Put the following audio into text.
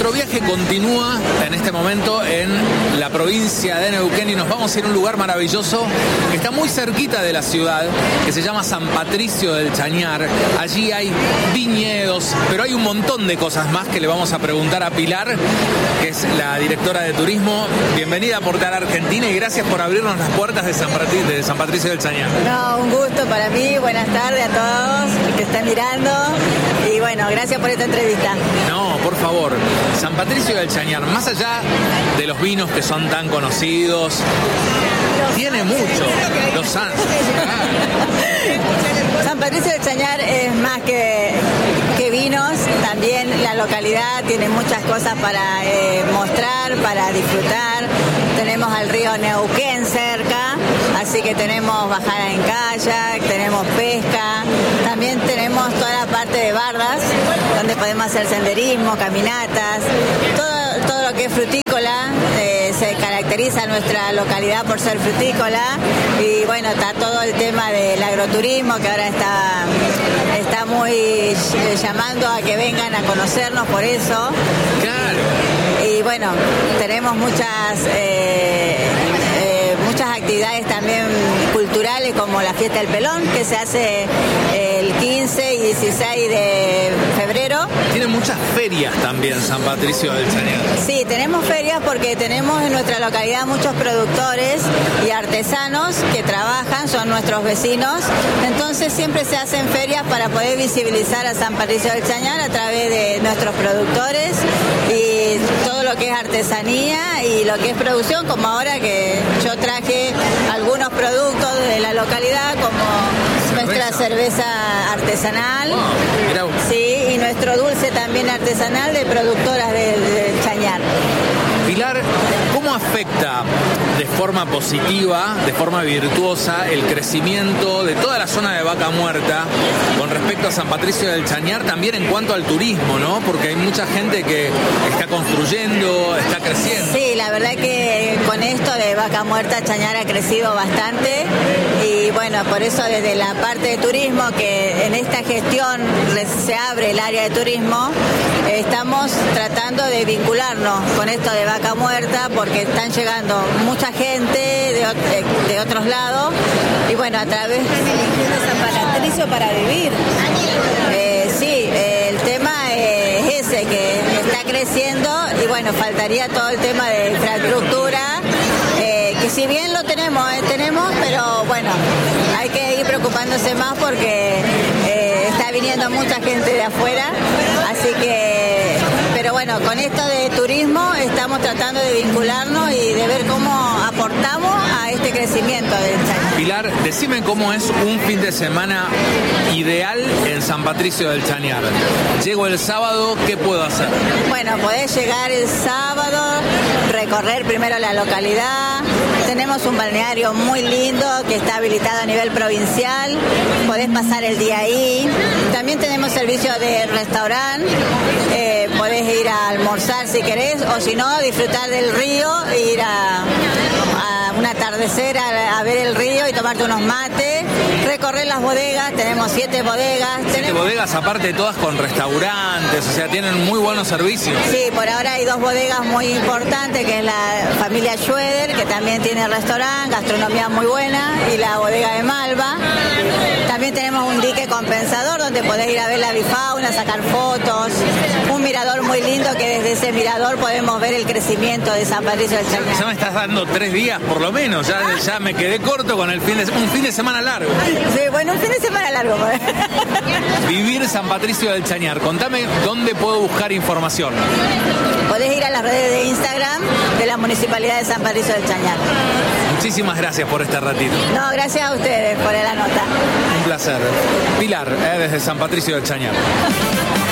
nuestro viaje continúa en este momento en la provincia de Neuquén y nos vamos a ir a un lugar maravilloso que está muy cerquita de la ciudad, que se llama San Patricio del Chañar. Allí hay viñedos, pero hay un montón de cosas más que le vamos a preguntar a Pilar, que es la directora de turismo. Bienvenida a Portal Argentina y gracias por abrirnos las puertas de San Patricio del Chañar. No, un gusto para mí. Buenas tardes a todos que están mirando y bueno, gracias por esta entrevista. No, por favor, San Patricio del Chañar, más allá de los vinos que son tan conocidos, tiene mucho, los Sans. San Patricio del Chañar es más que vinos, también la localidad tiene muchas cosas para mostrar, para disfrutar. Tenemos al río Neuquén cerca, así que tenemos bajada en kayak, tenemos pesca, también tenemos toda la parte de bardas, donde podemos hacer senderismo, caminatas, todo lo que es frutícola. Se caracteriza nuestra localidad por ser frutícola y bueno, está todo el tema del agroturismo que ahora está muy llamando a que vengan a conocernos por eso. Claro. Y bueno, tenemos muchas actividades también culturales como la Fiesta del Pelón, que se hace el 15 y 16 de febrero. Tiene muchas ferias también San Patricio del Chañar. Sí, tenemos ferias porque tenemos en nuestra localidad muchos productores y artesanos que trabajan, son nuestros vecinos, entonces siempre se hacen ferias para poder visibilizar a San Patricio del Chañar a través de nuestros productores y todo lo que es artesanía y lo que es producción, como ahora que yo traje algunos productos de la localidad como nuestra cerveza artesanal, sí, y nuestro dulce también artesanal de productoras del Chañar. Pilar, ¿cómo afecta de forma positiva, de forma virtuosa, el crecimiento de toda la zona de Vaca Muerta con respecto a San Patricio del Chañar, también en cuanto al turismo, ¿no? Porque hay mucha gente que está construyendo, está creciendo. Sí, la verdad que con esto de Vaca Muerta, Chañar ha crecido bastante y bueno, por eso desde la parte de turismo, que en esta gestión se abre el área de turismo, estamos tratando de vincularnos con esto de Vaca Muerta porque están llegando mucha gente de otros lados y bueno, a través de San Patricio para vivir. Sí, el tema es ese, que está creciendo y bueno, faltaría todo el tema de infraestructura, que si bien lo tenemos, pero bueno, hay que ir preocupándose más porque está viniendo mucha gente de afuera, así que, pero bueno, con esto de turismo estamos tratando de vincularnos y de ver cómo aportamos a este crecimiento del Chañar. Pilar, decime cómo es un fin de semana ideal en San Patricio del Chañar. Llego el sábado, ¿qué puedo hacer? Bueno, podés llegar el sábado, recorrer primero la localidad. Tenemos un balneario muy lindo que está habilitado a nivel provincial. Podés pasar el día ahí. También tenemos servicio de restaurante. Podés ir a almorzar si querés o si no, disfrutar del río e ir a un atardecer a ver el río y tomarte unos mates, recorrer las bodegas, tenemos 7 bodegas. 7 bodegas, aparte de todas con restaurantes, o sea, tienen muy buenos servicios. Sí, por ahora hay 2 bodegas muy importantes, que es la familia Schroeder, que también tiene restaurante, gastronomía muy buena, y la bodega de Malva. También tenemos un dique compensador donde podés ir a ver la bifauna, sacar fotos, un mirador muy lindo que desde ese mirador podemos ver el crecimiento de San Patricio del Chañar. Ya me estás dando 3 días por lo menos, ya me quedé corto con un fin de semana largo. Sí, bueno, un fin de semana largo. Vivir San Patricio del Chañar, contame dónde puedo buscar información. Podés ir a las redes de Instagram de la Municipalidad de San Patricio del Chañar. Muchísimas gracias por este ratito. No, gracias a ustedes por la nota. Un placer. Pilar, desde San Patricio del Chañar.